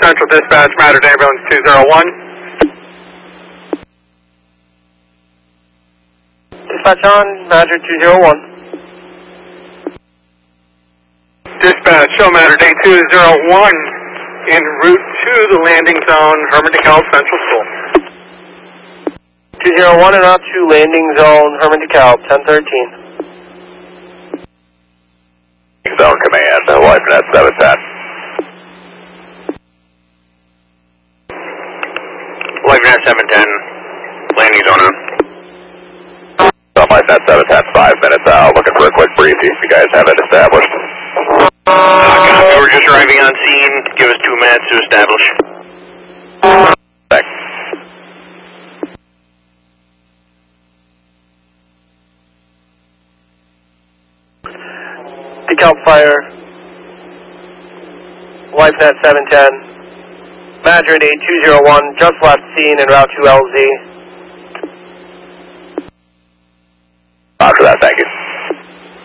Central Dispatch, Madrid Ambulance 201. Dispatch on, Madrid 201. Dispatch, show Madrid 201 en route to the landing zone, Herman DeKalb Central School. 201 and route to landing zone, Herman DeKalb, 1013. Zone command, LifeNet 710. LifeNet 710, landing zone on. LifeNet 710, 5 minutes out, looking for a quick brief if you guys have it established. Copy, we're just arriving on scene. Give us 2 minutes to establish. Thanks. DeKalb Fire, LifeNet 710, Madrid 8201, just left scene en route to LZ. After that, thank you.